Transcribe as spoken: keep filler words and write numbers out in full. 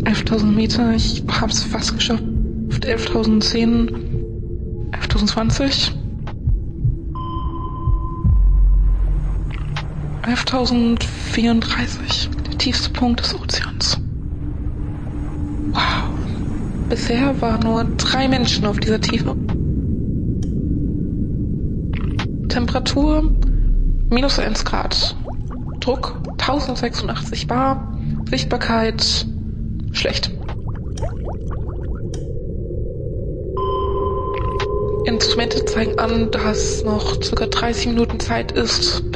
elftausend Meter, ich hab's fast geschafft. elftausendzehn, elftausendzwanzig, elftausendvierunddreißig, der tiefste Punkt des Ozeans. Wow. Bisher waren nur drei Menschen auf dieser Tiefe. Temperatur minus eins Grad. Druck tausendsechsundachtzig bar. Sichtbarkeit schlecht. Instrumente zeigen an, dass noch ca. dreißig Minuten Zeit ist,